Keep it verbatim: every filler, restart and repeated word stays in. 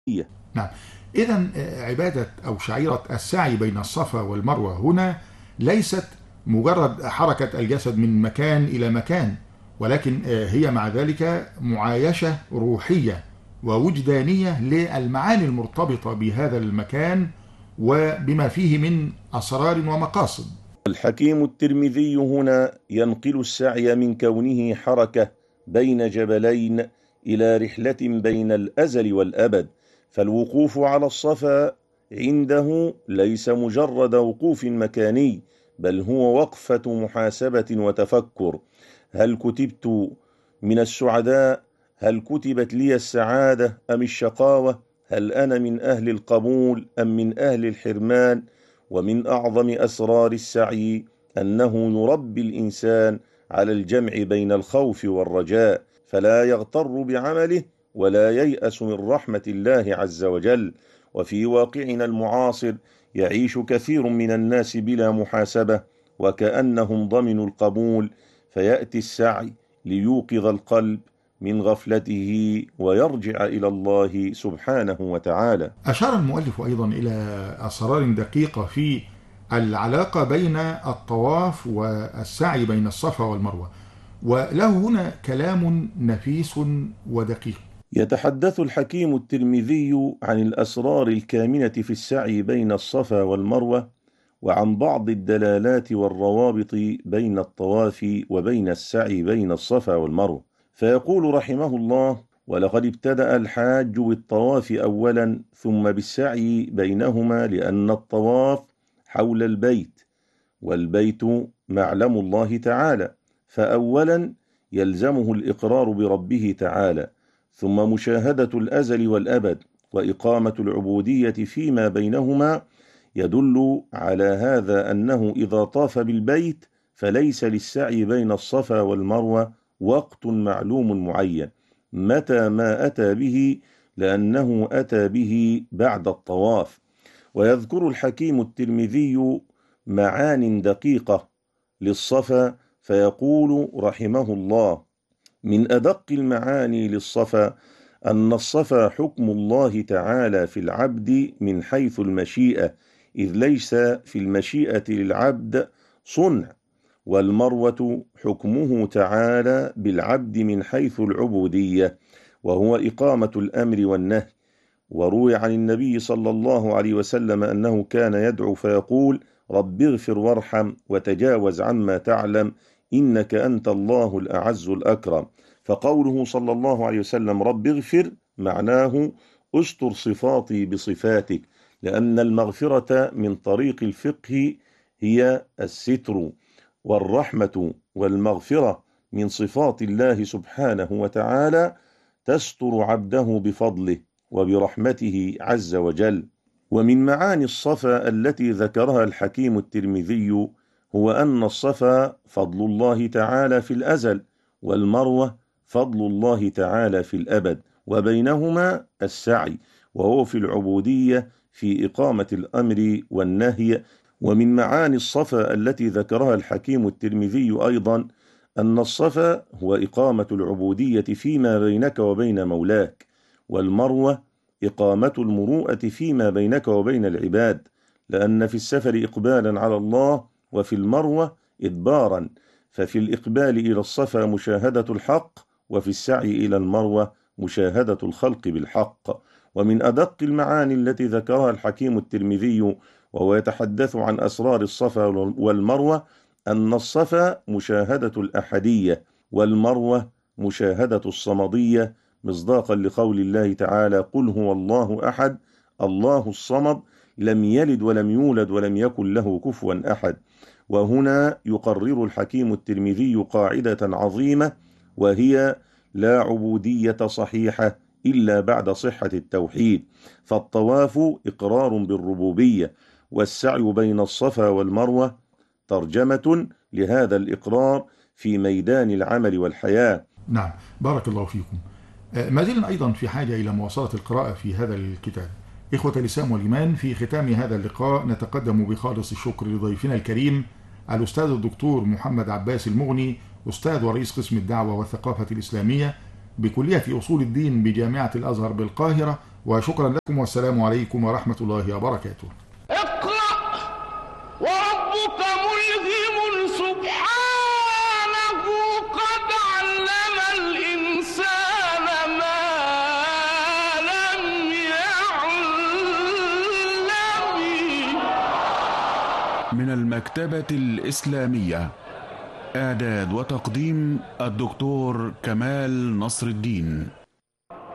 نعم. إذا عبادة أو شعيرة السعي بين الصفا والمروة هنا ليست مجرد حركة الجسد من مكان إلى مكان، ولكن هي مع ذلك معايشة روحية ووجدانية للمعاني المرتبطة بهذا المكان وبما فيه من أسرار ومقاصد. الحكيم الترمذي هنا ينقل السعي من كونه حركة بين جبلين إلى رحلة بين الأزل والأبد، فالوقوف على الصفا عنده ليس مجرد وقوف مكاني، بل هو وقفة محاسبة وتفكر. هل كتبت من السعداء؟ هل كتبت لي السعادة أم الشقاوة؟ هل أنا من أهل القبول أم من أهل الحرمان؟ ومن أعظم أسرار السعي أنه يربي الإنسان على الجمع بين الخوف والرجاء، فلا يغتر بعمله ولا ييأس من رحمة الله عز وجل. وفي واقعنا المعاصر يعيش كثير من الناس بلا محاسبة وكأنهم ضمنوا القبول، فيأتي السعي ليوقظ القلب من غفلته ويرجع إلى الله سبحانه وتعالى. أشار المؤلف أيضا إلى أسرار دقيقة في العلاقة بين الطواف والسعي بين الصفا والمروة، وله هنا كلام نفيس ودقيق. يتحدث الحكيم الترمذي عن الأسرار الكامنة في السعي بين الصفا والمروة، وعن بعض الدلالات والروابط بين الطواف وبين السعي بين الصفا والمروة، فيقول رحمه الله: ولقد ابتدأ الحاج بالطواف أولا ثم بالسعي بينهما، لأن الطواف حول البيت، والبيت معلم الله تعالى، فأولا يلزمه الإقرار بربه تعالى، ثم مشاهدة الأزل والأبد وإقامة العبودية فيما بينهما. يدل على هذا أنه إذا طاف بالبيت فليس للسعي بين الصفا والمروة وقت معلوم معين متى ما أتى به، لأنه أتى به بعد الطواف. ويذكر الحكيم الترمذي معان دقيقة للصفا، فيقول رحمه الله: من أدق المعاني للصفا أن الصفا حكم الله تعالى في العبد من حيث المشيئة، إذ ليس في المشيئة للعبد صنع، والمروة حكمه تعالى بالعبد من حيث العبودية، وهو إقامة الأمر والنهي. وروي عن النبي صلى الله عليه وسلم أنه كان يدعو فيقول: رب اغفر وارحم وتجاوز عما تعلم إنك أنت الله الأعز الأكرم. فقوله صلى الله عليه وسلم رب اغفر معناه استر صفاتي بصفاتك، لأن المغفرة من طريق الفقه هي الستر، والرحمة والمغفرة من صفات الله سبحانه وتعالى تستر عبده بفضله وبرحمته عز وجل. ومن معاني الصفا التي ذكرها الحكيم الترمذي هو أن الصفا فضل الله تعالى في الأزل، والمروة فضل الله تعالى في الأبد، وبينهما السعي، وهو في العبودية في إقامة الأمر والنهي. ومن معاني الصفا التي ذكرها الحكيم الترمذي أيضا أن الصفا هو إقامة العبودية فيما بينك وبين مولاك، والمروة إقامة المروءة فيما بينك وبين العباد، لأن في السفر إقبالا على الله، وفي المروة إدبارا، ففي الإقبال إلى الصفا مشاهدة الحق، وفي السعي إلى المروة مشاهدة الخلق بالحق. ومن أدق المعاني التي ذكرها الحكيم الترمذي وهو يتحدث عن أسرار الصفا والمروة أن الصفا مشاهدة الأحدية، والمروة مشاهدة الصمدية، مصداقا لقول الله تعالى: قل هو الله أحد الله الصمد لم يلد ولم يولد ولم يكن له كفوا أحد. وهنا يقرر الحكيم الترمذي قاعدة عظيمة، وهي: لا عبودية صحيحة إلا بعد صحة التوحيد، فالطواف إقرار بالربوبية، والسعي بين الصفا والمروة ترجمة لهذا الإقرار في ميدان العمل والحياة. نعم، بارك الله فيكم. ما زلنا أيضا في حاجة إلى مواصلة القراءة في هذا الكتاب. إخوة الإسلام والإيمان، في ختام هذا اللقاء نتقدم بخالص الشكر لضيفنا الكريم الأستاذ الدكتور محمد عباس المغني، أستاذ ورئيس قسم الدعوة والثقافة الإسلامية بكلية أصول الدين بجامعة الأزهر بالقاهرة، وشكرا لكم، والسلام عليكم ورحمة الله وبركاته. اقرأ وربك ملهم سبحانه قد علم الإنسان ما لم يعلم. من المكتبة الإسلامية، إعداد وتقديم الدكتور كمال نصر الدين.